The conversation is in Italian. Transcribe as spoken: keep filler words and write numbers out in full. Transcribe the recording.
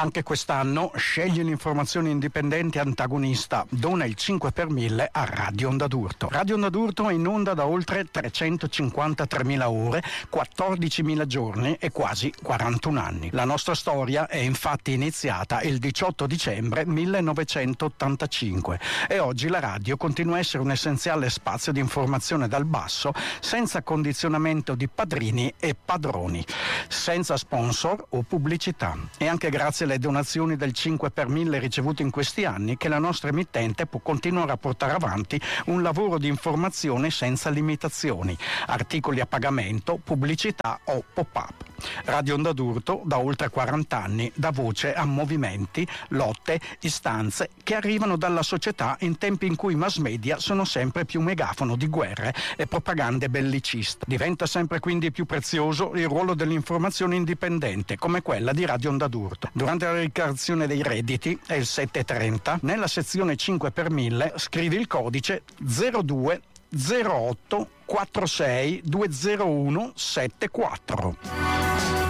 Anche quest'anno scegli l'informazione indipendente antagonista, dona il cinque per mille a Radio Onda d'Urto. Radio Onda d'Urto è in onda da oltre trecentocinquantatremila ore, quattordicimila giorni e quasi quarantuno anni. La nostra storia è infatti iniziata il diciotto dicembre millenovecentottantacinque e oggi la radio continua a essere un essenziale spazio di informazione dal basso, senza condizionamento di padrini e padroni, senza sponsor o pubblicità. E anche grazie alle donazioni del cinque per mille ricevute in questi anni che la nostra emittente può continuare a portare avanti un lavoro di informazione senza limitazioni, articoli a pagamento, pubblicità o pop-up. Radio Onda d'Urto da oltre quaranta anni dà voce a movimenti, lotte, istanze che arrivano dalla società in tempi in cui i mass media sono sempre più megafono di guerre e propagande belliciste. Diventa sempre quindi più prezioso il ruolo dell'informazione indipendente come quella di Radio Onda d'Urto. Durante la dichiarazione dei redditi è il sette trenta, nella sezione cinque per mille scrivi il codice zero due zero otto quattro sei due zero uno sette quattro.